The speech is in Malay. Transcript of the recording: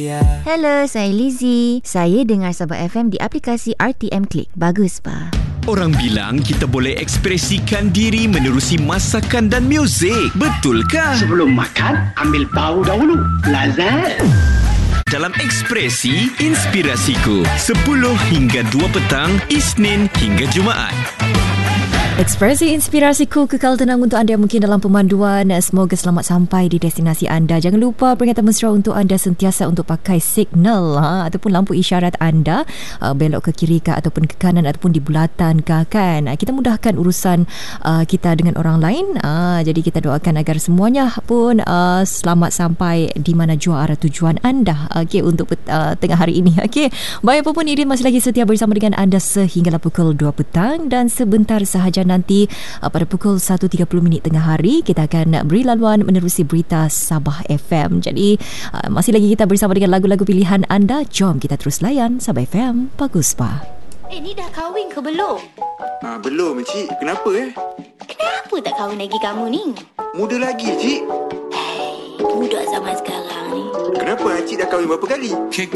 Hello, saya Lizzie. Saya dengar Sabah FM di aplikasi RTM Click. Bagus, pa. Orang bilang kita boleh ekspresikan diri menerusi masakan dan muzik. Betulkah? Sebelum makan, ambil bau dahulu. Lazat. Dalam Ekspresi Inspirasiku 10 hingga 2 petang, Isnin hingga Jumaat. Ekspresi Inspirasiku kekal tenang untuk anda mungkin dalam pemanduan. Semoga selamat sampai di destinasi anda. Jangan lupa peringatan mesra untuk anda sentiasa untuk pakai signal ataupun lampu isyarat anda, belok ke kiri ke ataupun ke kanan ataupun di bulatan ke kan. Kita mudahkan urusan kita dengan orang lain. Jadi kita doakan agar semuanya pun selamat sampai di mana jua arah tujuan anda. Okey, untuk tengah hari ini. Okey, baik, apa pun Idin masih lagi setia bersama dengan anda sehinggalah pukul 2 petang dan sebentar sahaja nanti pada pukul 1.30 tengah hari kita akan beri laluan menerusi berita Sabah FM. Jadi masih lagi kita bersama dengan lagu-lagu pilihan anda. Jom kita terus layan Sabah FM. Bagus, pa. Ni dah kahwin ke belum? Belum, Cik. Kenapa Kenapa tak kahwin lagi kamu ni? Muda lagi, Cik. Budak zaman sekarang ni. Kenapa Cik dah kahwin berapa kali?